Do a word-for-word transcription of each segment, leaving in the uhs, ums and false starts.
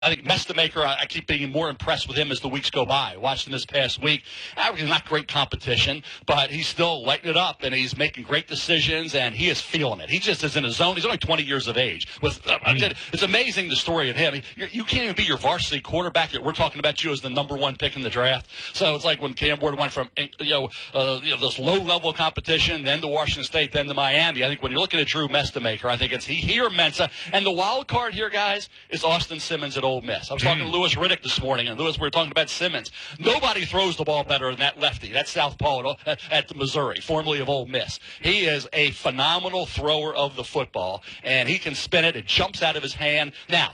I think Mestamaker, I, I keep being more impressed with him as the weeks go by. I watched him this past week. Averaging not great competition, but he's still lighting it up, and he's making great decisions, and he is feeling it. He just is in his zone. He's only twenty years of age. With uh, mm. It's amazing, the story of him. You're, you can't even be your varsity quarterback. We're talking about you as the number one pick in the draft. So it's like when Cam Ward went from you know, uh, you know this low-level competition, then to Washington State, then to Miami. I think when you're looking at Drew Mestamaker, I think it's he, he or Mensa. And the wild card here, guys, is Austin Simmons at Ole Miss. I was talking to Louis Riddick this morning, and Louis, we were talking about Simmons. Nobody throws the ball better than that lefty, that southpaw at, at Missouri, formerly of Ole Miss. He is a phenomenal thrower of the football, and he can spin it. It jumps out of his hand. Now,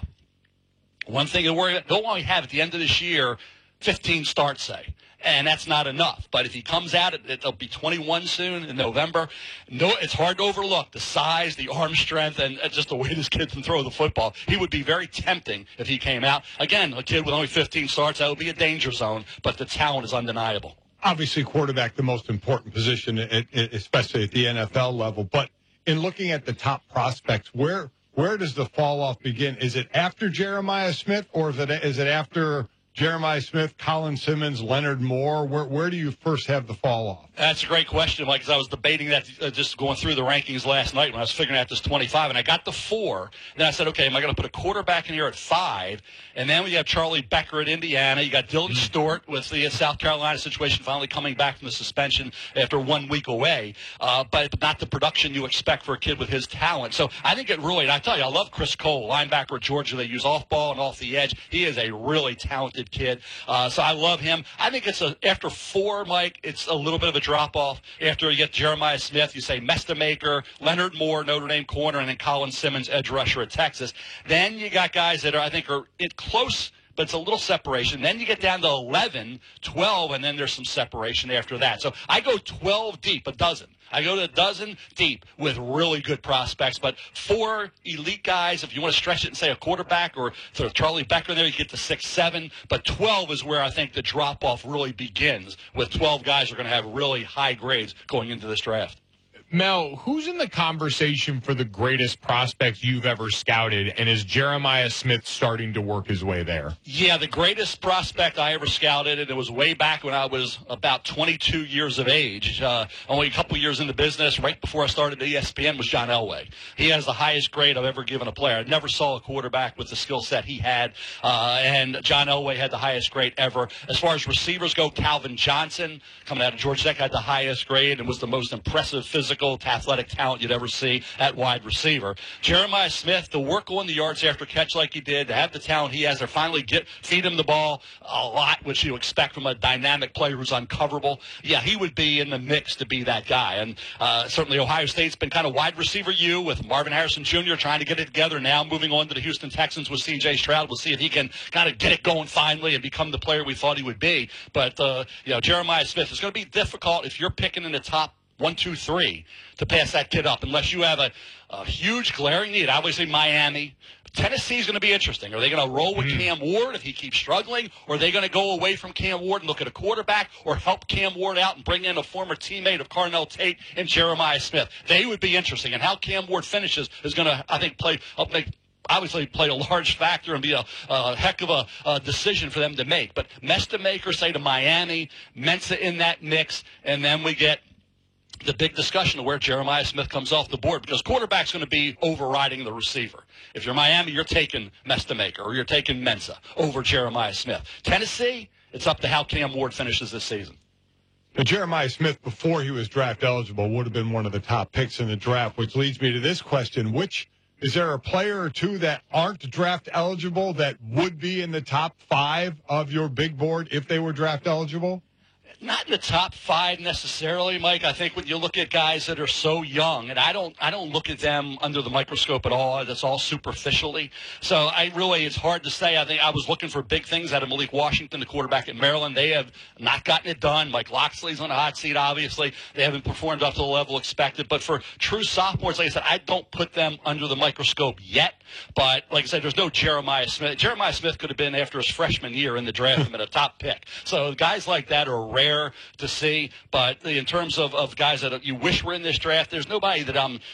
one thing to worry about, he'll only have at the end of this year fifteen starts, say. And that's not enough. But if he comes out, it, it'll be twenty-one soon in November. No, it's hard to overlook the size, the arm strength, and just the way this kid can throw the football. He would be very tempting if he came out. Again, a kid with only fifteen starts, that would be a danger zone, but the talent is undeniable. Obviously, quarterback, the most important position, especially at the N F L level. But in looking at the top prospects, where where does the fall-off begin? Is it after Jeremiah Smith, or is it is it after Jeremiah Smith, Colin Simmons, Leonard Moore? Where where do you first have the fall off? That's a great question, Mike, because I was debating that uh, just going through the rankings last night when I was figuring out this twenty-five, and I got the four. Then I said, okay, am I going to put a quarterback in here at five? And then we have Charlie Becker at Indiana. You got Dylan Stewart with the uh, South Carolina situation finally coming back from the suspension after one week away, uh, but not the production you expect for a kid with his talent. So I think it really, and I tell you, I love Chris Cole, linebacker at Georgia. They use off ball and off the edge. He is a really talented kid. Uh, so I love him. I think it's a, after four, Mike, it's a little bit of a drop-off. After you get Jeremiah Smith, you say Mestamaker, Leonard Moore, Notre Dame corner, and then Colin Simmons, edge rusher at Texas. Then you got guys that are, I think, are in close, but it's a little separation. Then you get down to eleven, twelve, and then there's some separation after that. So I go twelve deep, a dozen. I go to a dozen deep with really good prospects, but four elite guys, if you want to stretch it and say a quarterback or throw Charlie Becker in there, you get to six, seven. But twelve is where I think the drop-off really begins, with twelve guys who are going to have really high grades going into this draft. Mel, who's in the conversation for the greatest prospects you've ever scouted, and is Jeremiah Smith starting to work his way there? Yeah, the greatest prospect I ever scouted, and it was way back when I was about twenty-two years of age, uh, only a couple years in the business, right before I started at E S P N, was John Elway. He has the highest grade I've ever given a player. I never saw a quarterback with the skill set he had, uh, and John Elway had the highest grade ever. As far as receivers go, Calvin Johnson, coming out of Georgia Tech, had the highest grade and was the most impressive physical athletic talent you'd ever see at wide receiver. Jeremiah Smith, to work on the yards after catch like he did, to have the talent he has, to finally get feed him the ball a lot, which you expect from a dynamic player who's uncoverable. Yeah, he would be in the mix to be that guy. And uh, certainly Ohio State's been kind of wide receiver U with Marvin Harrison Junior trying to get it together. Now moving on to the Houston Texans with C J Stroud. We'll see if he can kind of get it going finally and become the player we thought he would be. But uh, you know, Jeremiah Smith is going to be difficult if you're picking in the top one, two, three to pass that kid up, unless you have a, a huge glaring need. Obviously, Miami. Tennessee's going to be interesting. Are they going to roll with mm. Cam Ward if he keeps struggling? Or are they going to go away from Cam Ward and look at a quarterback, or help Cam Ward out and bring in a former teammate of Carnell Tate and Jeremiah Smith? They would be interesting. And how Cam Ward finishes is going to, I think, play up make obviously play a large factor and be a, a heck of a, a decision for them to make. But Mestamaker, say, to Miami, Mensa in that mix, and then we get the big discussion of where Jeremiah Smith comes off the board, because quarterback's going to be overriding the receiver. If you're Miami, you're taking Mestamaker or you're taking Mensa over Jeremiah Smith. Tennessee, it's up to how Cam Ward finishes this season. Now, Jeremiah Smith, before he was draft eligible, would have been one of the top picks in the draft, which leads me to this question. Which is there a player or two that aren't draft eligible that would be in the top five of your big board if they were draft eligible? Not in the top five necessarily, Mike. I think when you look at guys that are so young, and I don't I don't look at them under the microscope at all. That's all superficially. So I really, it's hard to say. I think I was looking for big things out of Malik Washington, the quarterback at Maryland. They have not gotten it done. Mike Loxley's on a hot seat, obviously. They haven't performed up to the level expected. But for true sophomores, like I said, I don't put them under the microscope yet. But like I said, there's no Jeremiah Smith. Jeremiah Smith could have been, after his freshman year in the draft, at a top pick. So guys like that are rare to see, but in terms of, of guys that you wish were in this draft, there's nobody that I'm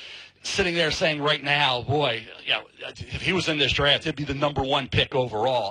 sitting there saying right now, boy, you know, if he was in this draft, he'd be the number one pick overall.